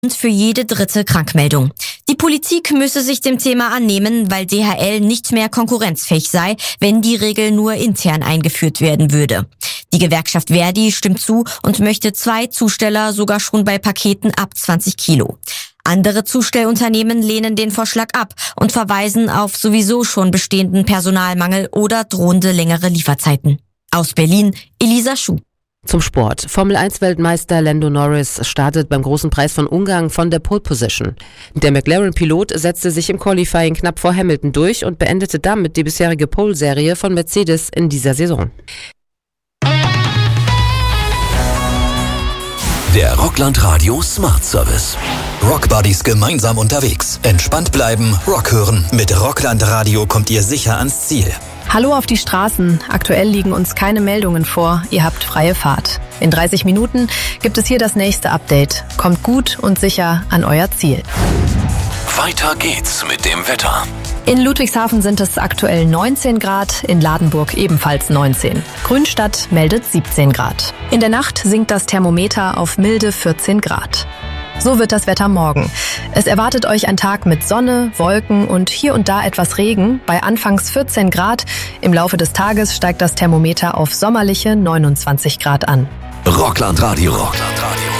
und für jede dritte Krankmeldung. Die Politik müsse sich dem Thema annehmen, weil DHL nicht mehr konkurrenzfähig sei, wenn die Regel nur intern eingeführt werden würde. Die Gewerkschaft Verdi stimmt zu und möchte 2 Zusteller sogar schon bei Paketen ab 20 Kilo. Andere Zustellunternehmen lehnen den Vorschlag ab und verweisen auf sowieso schon bestehenden Personalmangel oder drohende längere Lieferzeiten. Aus Berlin, Elisa Schuh. Zum Sport. Formel-1-Weltmeister Lando Norris startet beim Großen Preis von Ungarn von der Pole Position. Der McLaren-Pilot setzte sich im Qualifying knapp vor Hamilton durch und beendete damit die bisherige Pole-Serie von Mercedes in dieser Saison. Der Rockland Radio Smart Service. Rockbuddies gemeinsam unterwegs. Entspannt bleiben, Rock hören. Mit Rockland Radio kommt ihr sicher ans Ziel. Hallo auf die Straßen. Aktuell liegen uns keine Meldungen vor. Ihr habt freie Fahrt. In 30 Minuten gibt es hier das nächste Update. Kommt gut und sicher an euer Ziel. Weiter geht's mit dem Wetter. In Ludwigshafen sind es aktuell 19 Grad, in Ladenburg ebenfalls 19. Grünstadt meldet 17 Grad. In der Nacht sinkt das Thermometer auf milde 14 Grad. So wird das Wetter morgen. Es erwartet euch ein Tag mit Sonne, Wolken und hier und da etwas Regen bei anfangs 14 Grad. Im Laufe des Tages steigt das Thermometer auf sommerliche 29 Grad an. Rockland Radio. Rockland Radio.